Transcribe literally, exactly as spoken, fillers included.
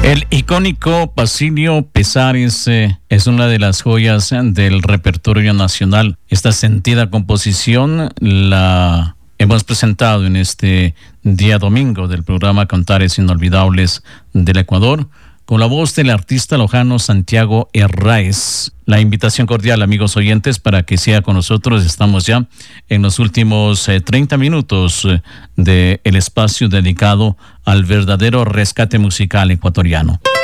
El icónico Basilio Pezares eh, es una de las joyas del repertorio nacional. Esta sentida composición la hemos presentado en este día domingo del programa Cantares Inolvidables del Ecuador, con la voz del artista lojano Santiago Herráez. La invitación cordial, amigos oyentes, para que sea con nosotros. Estamos ya en los últimos eh, treinta minutos eh, del espacio dedicado al verdadero rescate musical ecuatoriano.